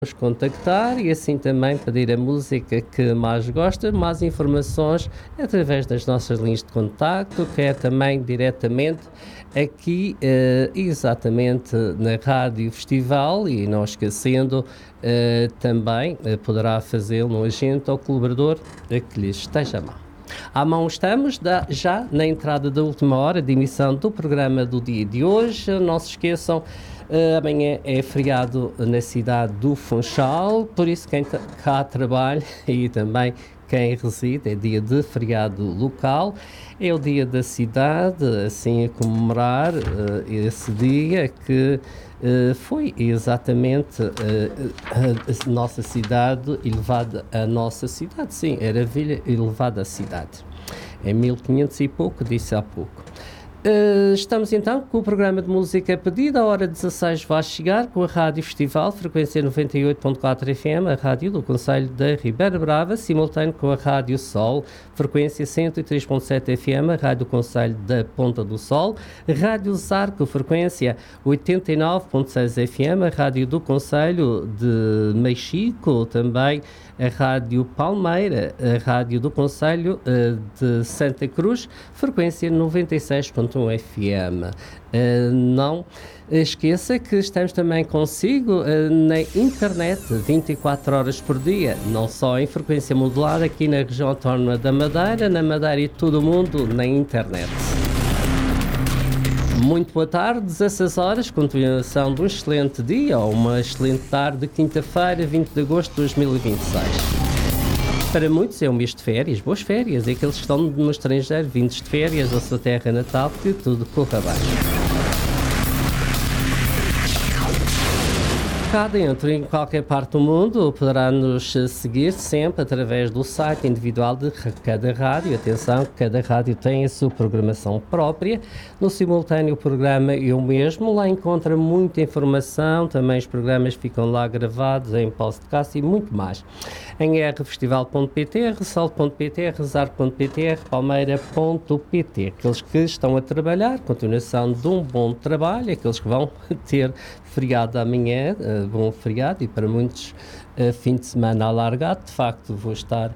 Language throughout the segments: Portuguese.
nos contactar e assim também pedir a música que mais gosta, mais informações através das nossas linhas de contacto, que é também diretamente aqui, exatamente na Rádio Festival, e não esquecendo também poderá fazê-lo no agente ou colaborador que lhe esteja à mão. À mão estamos já na entrada da última hora de emissão do programa do dia de hoje. Não se esqueçam, amanhã é feriado na cidade do Funchal, por isso quem cá trabalha e também quem reside é dia de feriado local. É o dia da cidade, assim a comemorar esse dia que foi exatamente a nossa cidade elevada a nossa cidade. Sim, era a vila elevada à cidade. Em 1500 e pouco, disse há pouco. Estamos então com o programa de música pedida. A hora 16 vai chegar com a Rádio Festival, frequência 98.4 FM, a rádio do Concelho da Ribeira Brava, simultâneo com a Rádio Sol, frequência 103.7 FM, a rádio do Concelho da Ponta do Sol, Rádio Zarco, frequência 89.6 FM, a rádio do Concelho de Mexico, também a Rádio Palmeira, a rádio do Concelho de Santa Cruz, frequência 96.1 FM. Não esqueça que estamos também consigo na internet 24 horas por dia, não só em frequência modulada aqui na região autónoma da Madeira, na Madeira e todo o mundo na internet. Muito boa tarde, 16 horas, continuação de um excelente dia ou uma excelente tarde de quinta-feira, 20 de agosto de 2026. Para muitos é um mês de férias, boas férias, e aqueles que estão no estrangeiro, vindos de férias da sua terra natal, que tudo corra bem. Cá dentro, em qualquer parte do mundo, poderá nos seguir sempre através do site individual de cada rádio. Atenção, cada rádio tem a sua programação própria. No simultâneo, o programa eu mesmo. Lá encontra muita informação, também os programas ficam lá gravados em podcast e muito mais. Em rfestival.pt, ressalt.pt, rezar.pt, rpalmeira.pt. Aqueles que estão a trabalhar, continuação de um bom trabalho, aqueles que vão ter feriado amanhã, bom feriado, e para muitos fim de semana alargado. De facto vou estar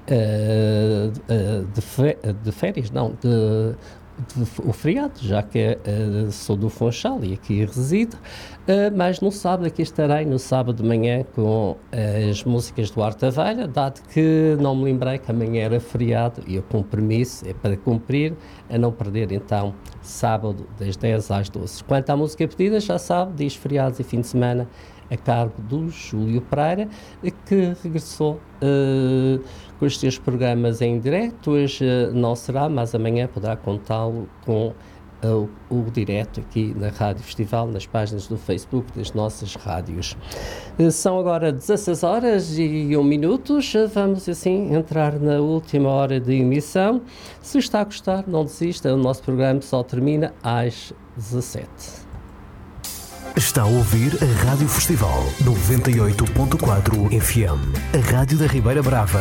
de férias, não, o feriado, já que sou do Funchal e aqui resido, mas no sábado aqui estarei, no sábado de manhã, com as músicas do Arte Velha, dado que não me lembrei que amanhã era feriado e o compromisso é para cumprir, a não perder então sábado das 10 às 12. Quanto à música pedida, já sabe, diz feriados e fim de semana a cargo do Júlio Pereira, que regressou com os seus programas em direto. Hoje não será, mas amanhã poderá contá-lo com o direto aqui na Rádio Festival, nas páginas do Facebook das nossas rádios. São agora 16 horas e 1 minuto. Vamos assim entrar na última hora de emissão. Se está a gostar, não desista, o nosso programa só termina às 17. Está a ouvir a Rádio Festival 98.4 FM, a rádio da Ribeira Brava.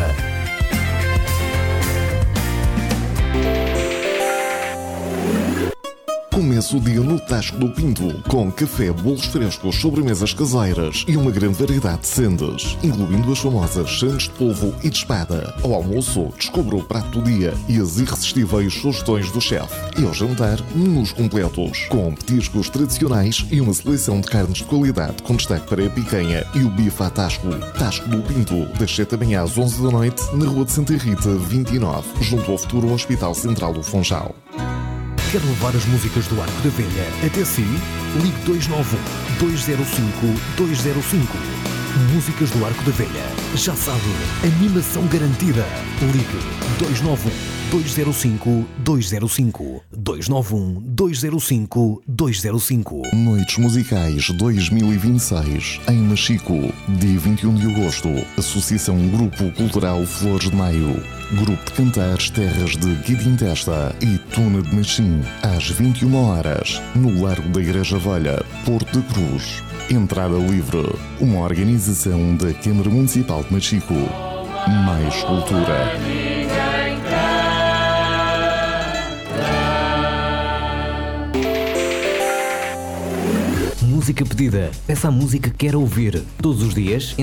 Começa o dia no Tasco do Pinto, com café, bolos frescos, sobremesas caseiras e uma grande variedade de sendas, incluindo as famosas sandes de polvo e de espada. Ao almoço, descubra o prato do dia e as irresistíveis sugestões do chefe. E ao jantar, menus completos, com petiscos tradicionais e uma seleção de carnes de qualidade, com destaque para a picanha e o bife à Tasco. Tasco do Pinto, das 7 da manhã às 11 da noite, na Rua de Santa Rita, 29, junto ao futuro Hospital Central do Funchal. Quer levar as músicas do Arco da Velha até si? Ligue 291-205-205. Músicas do Arco da Velha. Já sabe, animação garantida. Ligue 291-205-205. 291-205-205. Noites Musicais 2026, em Machico, dia 21 de agosto. Associação Grupo Cultural Flores de Maio. Grupo de Cantares Terras de Guidintesta e Tuna de Machim, às 21 horas, no Largo da Igreja Velha, Porto de Cruz. Entrada livre. Uma organização da Câmara Municipal de Machico. Mais cultura. música pedida. Peça a música que quer ouvir. Todos os dias,